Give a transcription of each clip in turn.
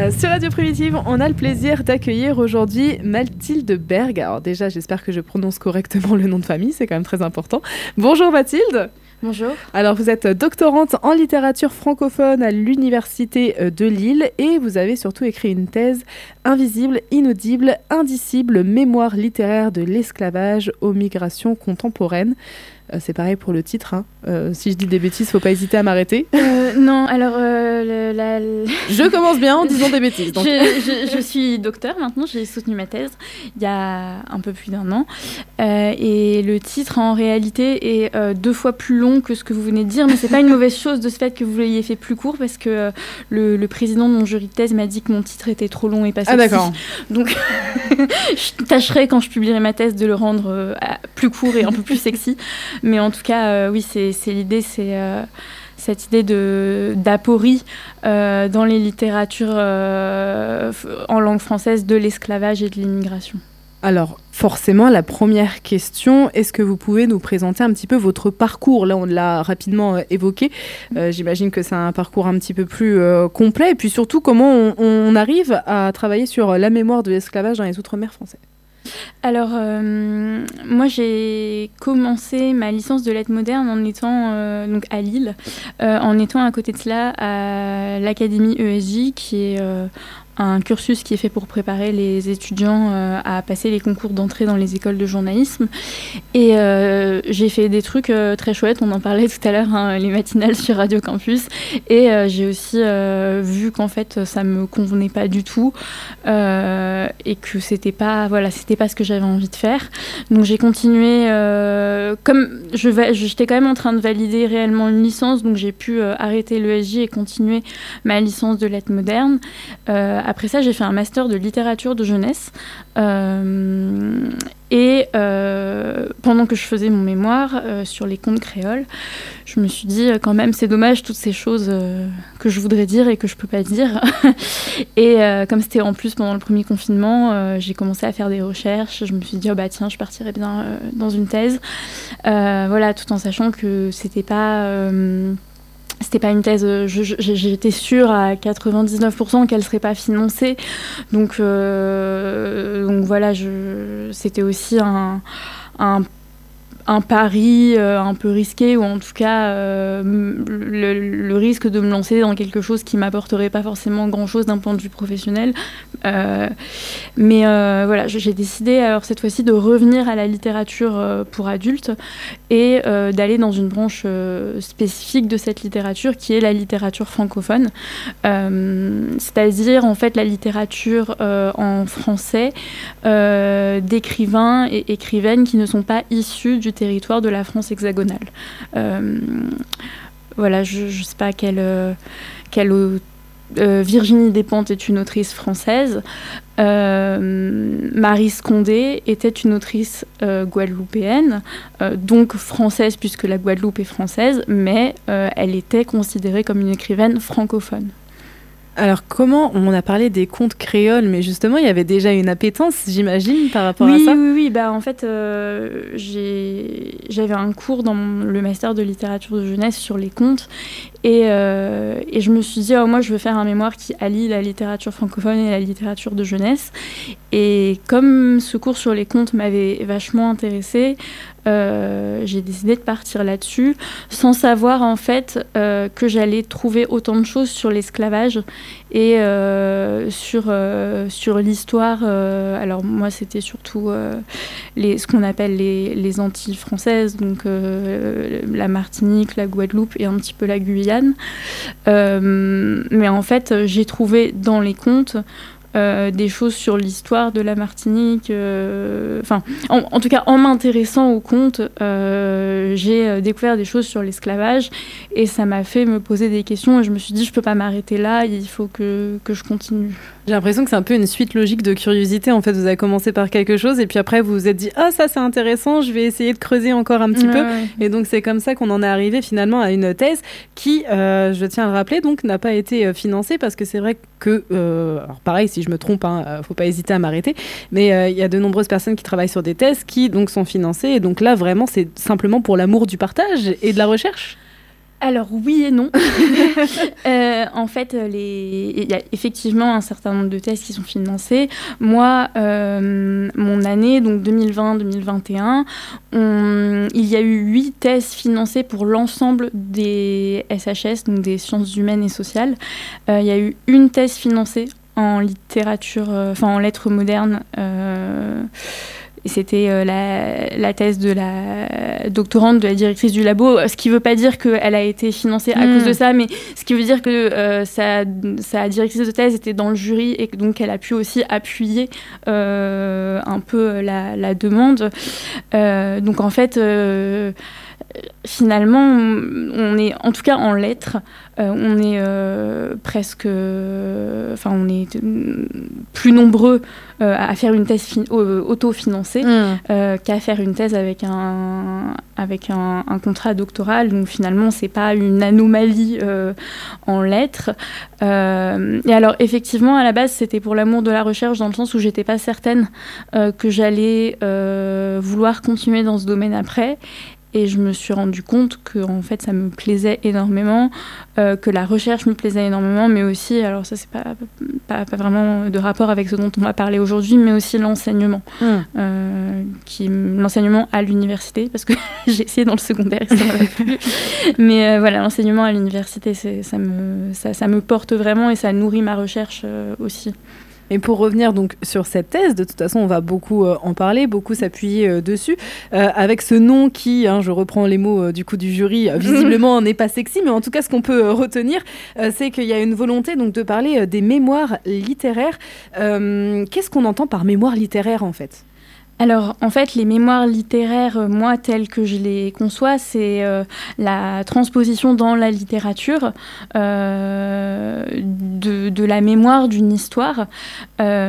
Sur Radio Primitive, on a le plaisir d'accueillir aujourd'hui Mathilde Berg. Alors déjà, j'espère que je prononce correctement le nom de famille, c'est quand même très important. Bonjour Mathilde. Bonjour. Alors vous êtes doctorante en littérature francophone à l'Université de Lille et vous avez surtout écrit une thèse Invisible, inaudible, indicible, mémoire littéraire de l'esclavage aux migrations contemporaines. C'est pareil pour le titre, hein. Si je dis des bêtises, faut pas hésiter à m'arrêter. Non, alors... Je commence bien en disant des bêtises. Donc. Je suis docteur maintenant, j'ai soutenu ma thèse il y a un peu plus d'1 an. Et le titre, en réalité, est 2 fois plus long que ce que vous venez de dire, mais c'est pas une mauvaise chose de ce fait que vous l'ayez fait plus court, parce que le président de mon jury de thèse m'a dit que mon titre était trop long et pas sexy. Ah d'accord. Donc, je tâcherai, quand je publierai ma thèse, de le rendre plus court et un peu plus sexy. Mais en tout cas, oui, c'est l'idée, c'est cette idée d'aporie dans les littératures en langue française de l'esclavage et de l'immigration. Alors, forcément, la première question, est-ce que vous pouvez nous présenter un petit peu votre parcours ? Là, on l'a rapidement évoqué. J'imagine que c'est un parcours un petit peu plus complet. Et puis surtout, comment on arrive à travailler sur la mémoire de l'esclavage dans les Outre-mer français ? Alors, moi, j'ai commencé ma licence de lettres modernes en étant donc à Lille, en étant à côté de cela à l'Académie ESJ, qui est un cursus qui est fait pour préparer les étudiants à passer les concours d'entrée dans les écoles de journalisme. Et j'ai fait des trucs très chouettes, on en parlait tout à l'heure, hein, les matinales sur Radio Campus. Et j'ai aussi vu qu'en fait, ça me convenait pas du tout et que c'était pas ce que j'avais envie de faire. Donc j'ai continué, comme j'étais quand même en train de valider réellement une licence, donc j'ai pu arrêter l'ESJ et continuer ma licence de lettres modernes. Après ça, j'ai fait un master de littérature de jeunesse. Et pendant que je faisais mon mémoire sur les contes créoles, je me suis dit, quand même, c'est dommage, toutes ces choses que je voudrais dire et que je peux pas dire. Et comme c'était en plus pendant le premier confinement, j'ai commencé à faire des recherches. Je me suis dit, tiens, je partirais bien dans une thèse. Voilà, tout en sachant que c'était pas une thèse, j'étais sûre à 99% qu'elle ne serait pas financée. Donc voilà, c'était aussi un pari un peu risqué, ou en tout cas le risque de me lancer dans quelque chose qui ne m'apporterait pas forcément grand-chose d'un point de vue professionnel. Mais voilà, j'ai décidé alors cette fois-ci de revenir à la littérature pour adultes et d'aller dans une branche spécifique de cette littérature qui est la littérature francophone. C'est-à-dire en fait la littérature en français d'écrivains et écrivaines qui ne sont pas issus du territoire de la France hexagonale. Voilà, je ne sais pas quelle Virginie Despentes est une autrice française. Marie Scondé était une autrice guadeloupéenne, donc française puisque la Guadeloupe est française, mais elle était considérée comme une écrivaine francophone. Alors, comment on a parlé des contes créoles, mais justement, il y avait déjà une appétence, j'imagine, par rapport à ça. Oui. En fait, j'avais un cours dans le master de littérature de jeunesse sur les contes, et je me suis dit, moi, je veux faire un mémoire qui allie la littérature francophone et la littérature de jeunesse. Et comme ce cours sur les contes m'avait vachement intéressée, j'ai décidé de partir là-dessus, sans savoir en fait que j'allais trouver autant de choses sur l'esclavage et sur l'histoire. Alors moi, c'était surtout ce qu'on appelle les Antilles françaises, donc la Martinique, la Guadeloupe et un petit peu la Guyane. Mais en fait, j'ai trouvé dans les contes des choses sur l'histoire de la Martinique. En tout cas, en m'intéressant aux contes, j'ai découvert des choses sur l'esclavage et ça m'a fait me poser des questions et je me suis dit, je peux pas m'arrêter là, il faut que je continue. J'ai l'impression que c'est un peu une suite logique de curiosité. En fait, vous avez commencé par quelque chose et puis après, vous vous êtes dit « Ah, ça, c'est intéressant, je vais essayer de creuser encore un petit peu. » Et donc, c'est comme ça qu'on en est arrivé finalement à une thèse qui, je tiens à le rappeler, donc n'a pas été financée parce que c'est vrai que, alors pareil, si je me trompe, faut pas hésiter à m'arrêter, mais il y a de nombreuses personnes qui travaillent sur des thèses qui donc sont financées et donc là, vraiment, c'est simplement pour l'amour du partage et de la recherche. Alors oui et non. En fait, il y a effectivement un certain nombre de thèses qui sont financées. Moi, mon année, donc 2020-2021, il y a eu 8 thèses financées pour l'ensemble des SHS, donc des sciences humaines et sociales. Il y a eu une thèse financée en littérature, en lettres modernes. Et c'était la thèse de la doctorante, de la directrice du labo, ce qui ne veut pas dire qu'elle a été financée à cause de ça, mais ce qui veut dire que sa directrice de thèse était dans le jury et donc elle a pu aussi appuyer un peu la demande. Donc en fait, finalement, on est, en tout cas en lettres, on est presque... on est plus nombreux à faire une thèse auto-financée qu'à faire une thèse avec un contrat doctoral. Donc finalement, c'est pas une anomalie en lettres. Et alors, effectivement, à la base, c'était pour l'amour de la recherche, dans le sens où j'étais pas certaine que j'allais vouloir continuer dans ce domaine après. Et je me suis rendu compte que en fait, ça me plaisait énormément, que la recherche me plaisait énormément, mais aussi, alors ça, c'est pas vraiment de rapport avec ce dont on va parler aujourd'hui, mais aussi l'enseignement. L'enseignement à l'université, parce que j'ai essayé dans le secondaire et ça m'avait plu. Mais voilà, l'enseignement à l'université, ça me porte vraiment et ça nourrit ma recherche aussi. Et pour revenir donc sur cette thèse, de toute façon, on va beaucoup en parler, beaucoup s'appuyer dessus, avec ce nom qui, je reprends les mots du jury, visiblement n'est pas sexy, mais en tout cas, ce qu'on peut retenir, c'est qu'il y a une volonté donc de parler des mémoires littéraires. Qu'est-ce qu'on entend par mémoire littéraire, en fait ? Alors, en fait, les mémoires littéraires, moi, telles que je les conçois, c'est la transposition dans la littérature de la mémoire d'une histoire. La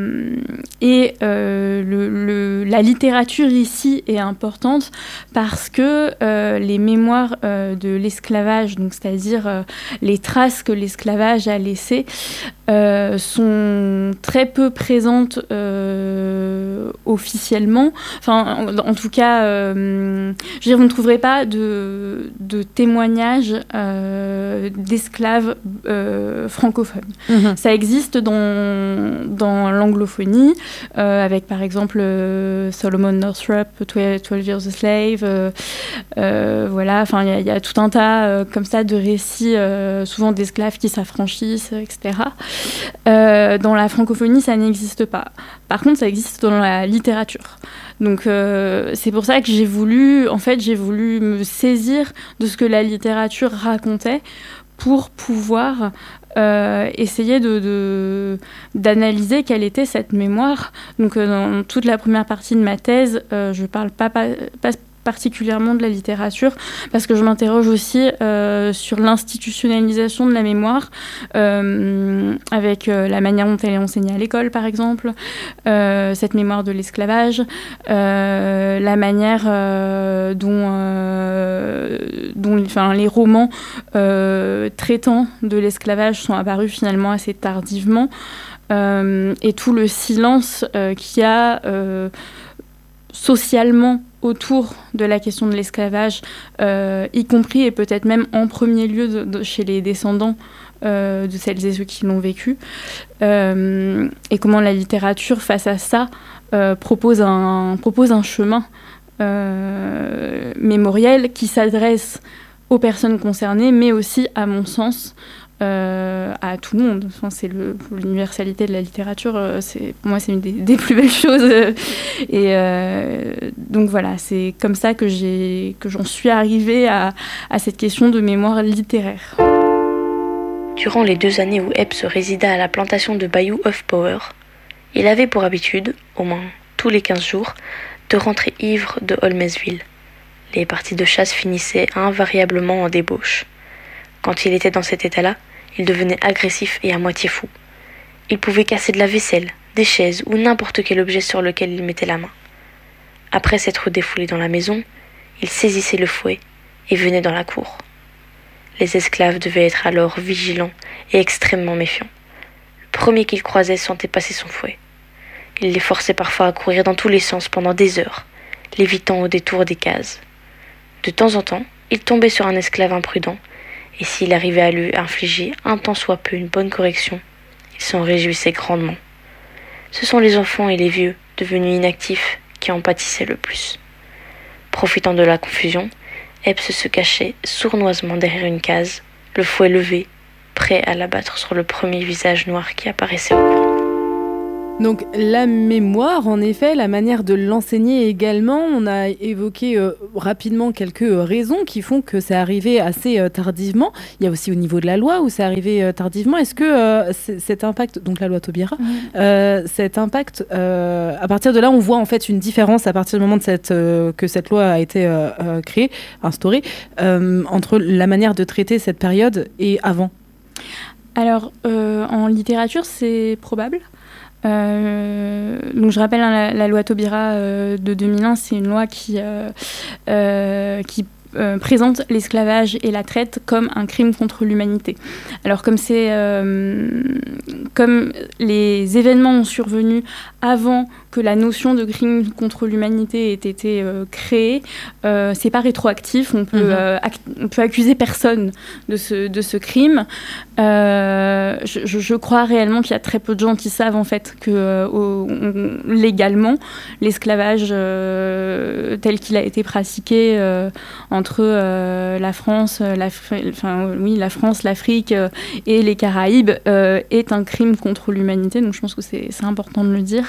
littérature ici est importante parce que les mémoires de l'esclavage, donc c'est-à-dire les traces que l'esclavage a laissées, sont très peu présentes officiellement. En tout cas, je veux dire, vous ne trouverez pas de témoignages d'esclaves francophones. Ça existe dans l'anglophonie, avec par exemple Solomon Northup, 12 Years a Slave. Voilà, il y a tout un tas comme ça de récits, souvent d'esclaves qui s'affranchissent, etc. Dans la francophonie, ça n'existe pas. Par contre, ça existe dans la littérature. Donc, c'est pour ça que j'ai voulu me saisir de ce que la littérature racontait pour pouvoir essayer d'analyser quelle était cette mémoire. Donc, dans toute la première partie de ma thèse, je ne parle pas particulièrement de la littérature, parce que je m'interroge aussi sur l'institutionnalisation de la mémoire, avec la manière dont elle est enseignée à l'école, par exemple, cette mémoire de l'esclavage, la manière dont les romans traitant de l'esclavage sont apparus finalement assez tardivement, et tout le silence qu'il y a socialement autour de la question de l'esclavage, y compris et peut-être même en premier lieu chez les descendants de celles et ceux qui l'ont vécu, et comment la littérature, face à ça, propose un chemin mémoriel qui s'adresse aux personnes concernées, mais aussi, à mon sens, à tout le monde. C'est l'universalité de la littérature, pour moi c'est une des plus belles choses, et donc voilà, c'est comme ça que j'en suis arrivée à cette question de mémoire littéraire. Durant les 2 années où Epps résida à la plantation de Bayou of Power, il avait pour habitude, au moins tous les 15 jours, de rentrer ivre de Holmesville. Les parties de chasse finissaient invariablement en débauche. Quand il était dans cet état-là, il devenait agressif et à moitié fou. Il pouvait casser de la vaisselle, des chaises ou n'importe quel objet sur lequel il mettait la main. Après s'être défoulé dans la maison, il saisissait le fouet et venait dans la cour. Les esclaves devaient être alors vigilants et extrêmement méfiants. Le premier qu'ils croisaient sentait passer son fouet. Il les forçait parfois à courir dans tous les sens pendant des heures, l'évitant au détour des cases. De temps en temps, Il tombait sur un esclave imprudent, et s'il arrivait à lui infliger un tant soit peu une bonne correction, il s'en réjouissait grandement. Ce sont les enfants et les vieux, devenus inactifs, qui en pâtissaient le plus. Profitant de la confusion, Ebbs se cachait sournoisement derrière une case, le fouet levé, prêt à l'abattre sur le premier visage noir qui apparaissait au loin. Donc la mémoire, en effet, la manière de l'enseigner également, on a évoqué rapidement quelques raisons qui font que c'est arrivé assez tardivement. Il y a aussi au niveau de la loi où c'est arrivé tardivement. Est-ce que cet impact, donc la loi Taubira, cet impact, à partir de là, on voit en fait une différence à partir du moment de que cette loi a été créée, instaurée, entre la manière de traiter cette période et avant? Alors, en littérature, c'est probable. Donc je rappelle, la loi Taubira de 2001, c'est une loi qui présente l'esclavage et la traite comme un crime contre l'humanité. Alors comme les événements ont survenu avant que la notion de crime contre l'humanité ait été créée, c'est pas rétroactif, on peut accuser personne de ce crime. Je crois réellement qu'il y a très peu de gens qui savent en fait que légalement l'esclavage tel qu'il a été pratiqué entre la France, l'Afrique et les Caraïbes est un crime contre l'humanité. Donc je pense que c'est important de le dire.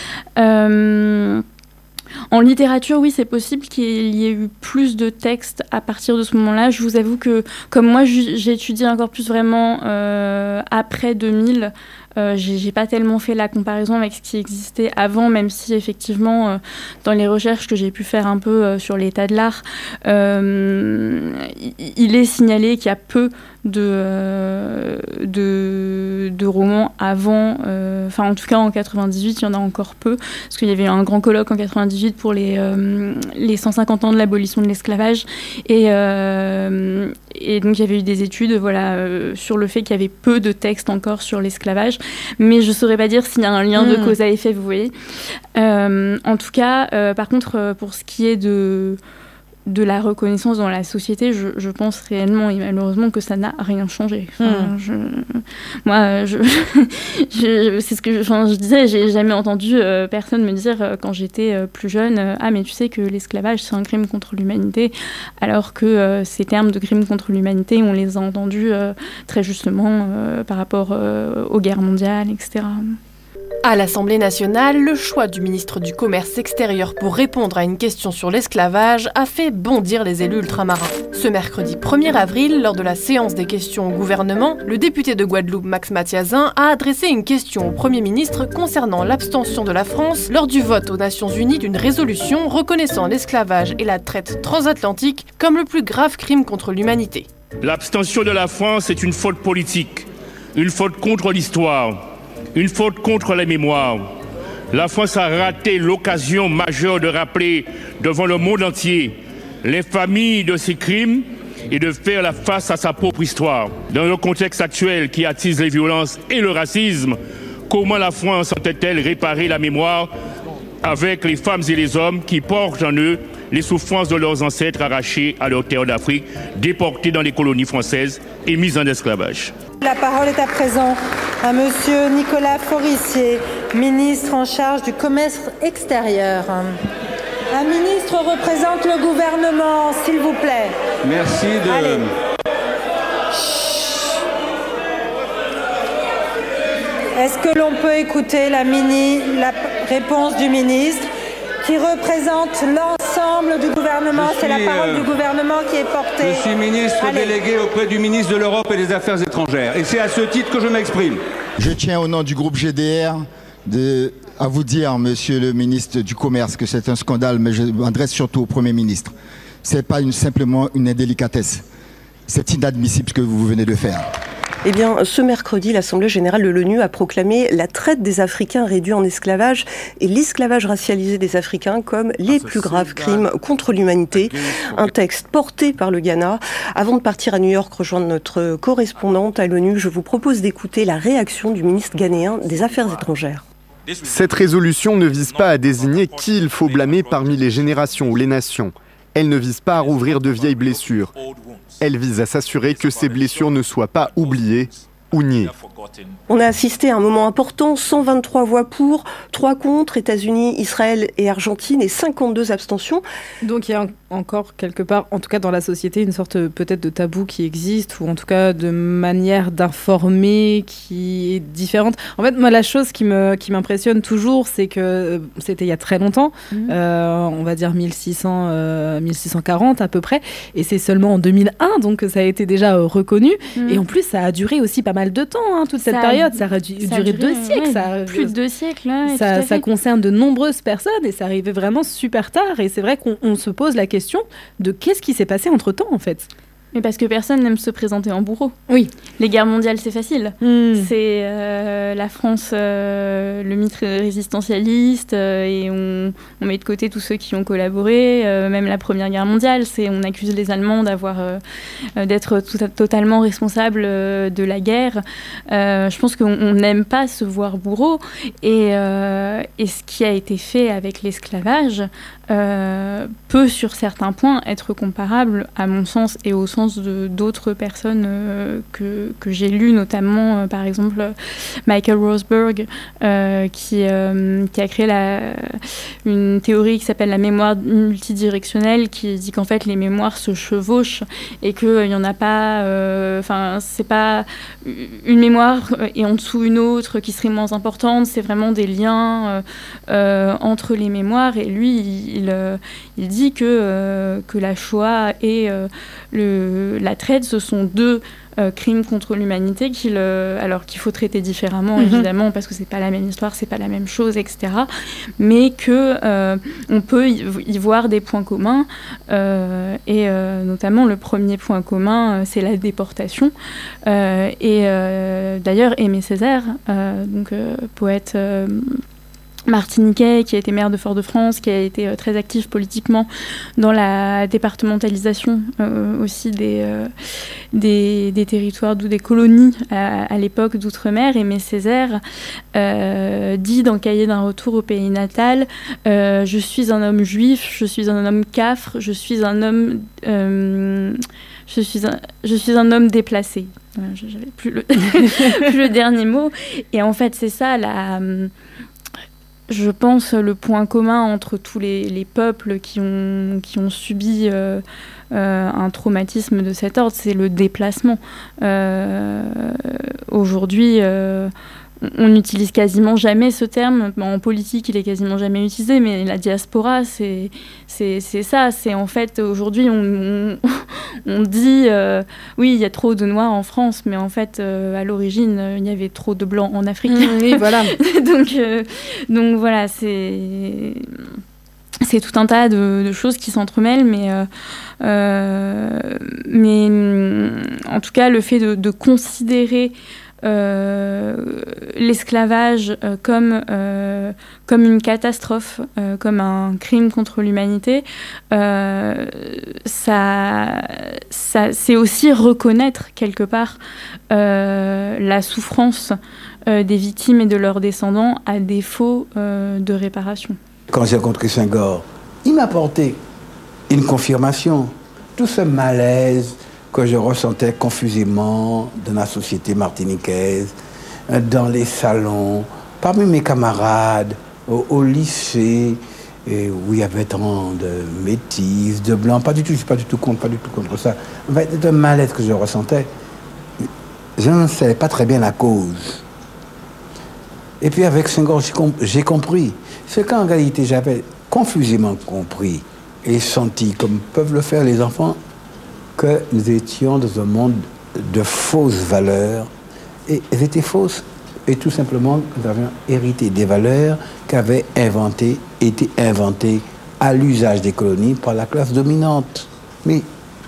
En littérature, oui, c'est possible qu'il y ait eu plus de textes à partir de ce moment-là. Je vous avoue que, comme moi, j'ai étudié encore plus vraiment après 2000. J'ai pas tellement fait la comparaison avec ce qui existait avant, même si effectivement, dans les recherches que j'ai pu faire un peu sur l'état de l'art, il est signalé qu'il y a peu de romans avant, en tout cas en 98, il y en a encore peu, parce qu'il y avait eu un grand colloque en 98 pour les 150 ans de l'abolition de l'esclavage, et donc il y avait eu des études sur le fait qu'il y avait peu de textes encore sur l'esclavage, mais je ne saurais pas dire s'il y a un lien de cause à effet, vous voyez. En tout cas, par contre, pour ce qui est de la reconnaissance dans la société, je pense réellement et malheureusement que ça n'a rien changé. C'est ce que je disais, j'ai jamais entendu personne me dire quand j'étais plus jeune, mais tu sais que l'esclavage c'est un crime contre l'humanité, alors que ces termes de crime contre l'humanité, on les a entendus très justement par rapport aux guerres mondiales, etc. À l'Assemblée nationale, le choix du ministre du Commerce extérieur pour répondre à une question sur l'esclavage a fait bondir les élus ultramarins. Ce mercredi 1er avril, lors de la séance des questions au gouvernement, le député de Guadeloupe Max Mathiazin a adressé une question au Premier ministre concernant l'abstention de la France lors du vote aux Nations Unies d'une résolution reconnaissant l'esclavage et la traite transatlantique comme le plus grave crime contre l'humanité. L'abstention de la France est une faute politique, une faute contre l'histoire. Une faute contre la mémoire. La France a raté l'occasion majeure de rappeler devant le monde entier les familles de ces crimes et de faire la face à sa propre histoire. Dans le contexte actuel qui attise les violences et le racisme, comment la France entend-elle réparer la mémoire avec les femmes et les hommes qui portent en eux les souffrances de leurs ancêtres arrachés à leur terre d'Afrique, déportés dans les colonies françaises et mis en esclavage? La parole est à présent à Monsieur Nicolas Forissier, ministre en charge du commerce extérieur. Un ministre représente le gouvernement, s'il vous plaît. Merci de... Allez. Est-ce que l'on peut écouter la réponse du ministre qui représente l'ensemble du gouvernement? C'est la parole du gouvernement qui est portée. Je suis ministre délégué auprès du ministre de l'Europe et des Affaires étrangères. Et c'est à ce titre que je m'exprime. Je tiens au nom du groupe GDR à vous dire, monsieur le ministre du Commerce, que c'est un scandale, mais je m'adresse surtout au Premier ministre. Ce n'est pas simplement une indélicatesse. C'est inadmissible ce que vous venez de faire. Eh bien, ce mercredi, l'Assemblée générale de l'ONU a proclamé la traite des Africains réduits en esclavage et l'esclavage racialisé des Africains comme les plus graves crimes contre l'humanité. Un texte porté par le Ghana. Avant de partir à New York rejoindre notre correspondante à l'ONU, je vous propose d'écouter la réaction du ministre ghanéen des Affaires étrangères. Cette résolution ne vise pas à désigner qui il faut blâmer parmi les générations ou les nations. Elle ne vise pas à rouvrir de vieilles blessures. Elle vise à s'assurer que ces blessures ne soient pas oubliées ou niées. On a assisté à un moment important, 123 voix pour, 3 contre, États-Unis, Israël et Argentine, et 52 abstentions. Donc il y a encore quelque part, en tout cas dans la société, une sorte peut-être de tabou qui existe, ou en tout cas de manière d'informer qui est différente. En fait, moi, la chose qui m'impressionne toujours, c'est que c'était il y a très longtemps, on va dire 1640 à peu près, et c'est seulement en 2001, donc ça a été déjà reconnu, et en plus ça a duré aussi pas mal de temps, toute cette période, ça a duré 2 siècles. Plus de 2 siècles. Ça concerne de nombreuses personnes et ça arrivait vraiment super tard. Et c'est vrai qu'on se pose la question de qu'est-ce qui s'est passé entre-temps, en fait. Mais parce que personne n'aime se présenter en bourreau. Oui. Les guerres mondiales, c'est facile. C'est la France, le mythe résistentialiste, et on met de côté tous ceux qui ont collaboré. Même la Première Guerre mondiale, on accuse les Allemands d'être totalement responsables de la guerre. Je pense qu'on n'aime pas se voir bourreau. Et ce qui a été fait avec l'esclavage peut, sur certains points, être comparable, à mon sens, et au sens d'autres personnes que j'ai lues, notamment, par exemple, Michael Rosberg, qui a créé une théorie qui s'appelle la mémoire multidirectionnelle, qui dit qu'en fait, les mémoires se chevauchent et qu'il n'y en a pas... c'est pas une mémoire et en dessous une autre qui serait moins importante, c'est vraiment des liens entre les mémoires. Et lui, il dit que la Shoah et la traite, ce sont 2 crimes contre l'humanité alors qu'il faut traiter différemment, évidemment, parce que c'est pas la même histoire, c'est pas la même chose, etc. Mais que on peut y voir des points communs, et notamment le premier point commun, c'est la déportation. Et d'ailleurs, Aimé Césaire, poète martiniquais, qui a été maire de Fort-de-France, qui a été très actif politiquement dans la départementalisation aussi des territoires, des colonies à l'époque d'outre-mer. Aimé Césaire dit dans Cahier d'un retour au pays natal, je suis un homme juif, je suis un homme cafre, je suis un homme déplacé. J'avais plus le dernier mot. Et en fait, c'est ça je pense, le point commun entre tous les peuples qui ont subi un traumatisme de cet ordre, c'est le déplacement. Aujourd'hui, on n'utilise quasiment jamais ce terme. En politique, il est quasiment jamais utilisé, mais la diaspora, c'est ça. C'est en fait, aujourd'hui, on dit oui, il y a trop de Noirs en France, mais en fait, à l'origine, il y avait trop de Blancs en Afrique. Oui, voilà. donc voilà, c'est tout un tas de choses qui s'entremêlent, mais en tout cas, le fait de considérer l'esclavage comme une catastrophe, comme un crime contre l'humanité, ça c'est aussi reconnaître quelque part la souffrance des victimes et de leurs descendants à défaut de réparation. Quand j'ai rencontré Senghor, il m'a apporté une confirmation. Tout ce malaise que je ressentais confusément dans la société martiniquaise, dans les salons, parmi mes camarades, au lycée, où il y avait tant de métis, de blancs, pas du tout contre ça. En fait, c'était un malaise que je ressentais. Je ne savais pas très bien la cause. Et puis avec Senghor, j'ai compris. C'est qu'en réalité, j'avais confusément compris et senti, comme peuvent le faire les enfants, que nous étions dans un monde de fausses valeurs. Et elles étaient fausses. Et tout simplement, nous avions hérité des valeurs qui avaient été inventées à l'usage des colonies par la classe dominante. Mais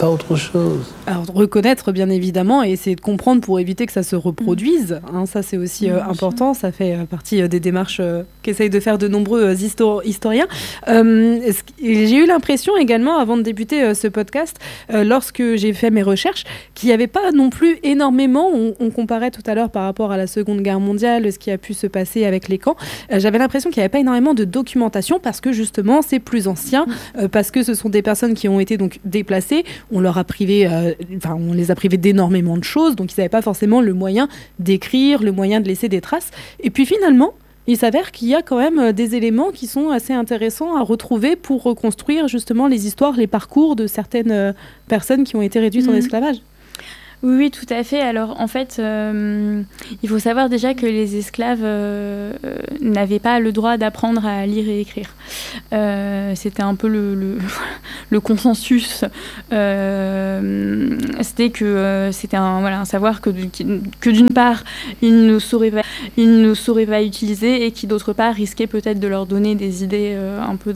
pas autre chose. Alors, reconnaître, bien évidemment, et essayer de comprendre pour éviter que ça se reproduise. Ça, c'est aussi important. Ça fait partie des démarches qu'essayent de faire de nombreux historiens. J'ai eu l'impression également, avant de débuter ce podcast, lorsque j'ai fait mes recherches, qu'il n'y avait pas non plus énormément, on comparait tout à l'heure par rapport à la Seconde Guerre mondiale, ce qui a pu se passer avec les camps. J'avais l'impression qu'il n'y avait pas énormément de documentation parce que justement, c'est plus ancien, parce que ce sont des personnes qui ont été donc déplacées. On les a privés d'énormément de choses, donc ils n'avaient pas forcément le moyen d'écrire, le moyen de laisser des traces. Et puis finalement, il s'avère qu'il y a quand même des éléments qui sont assez intéressants à retrouver pour reconstruire justement les histoires, les parcours de certaines personnes qui ont été réduites en esclavage. Oui, tout à fait. Alors, en fait, il faut savoir déjà que les esclaves n'avaient pas le droit d'apprendre à lire et écrire. C'était un peu le consensus. C'était que c'était un savoir que d'une part, ils ne sauraient pas utiliser et qui, d'autre part, risquait peut-être de leur donner des idées un peu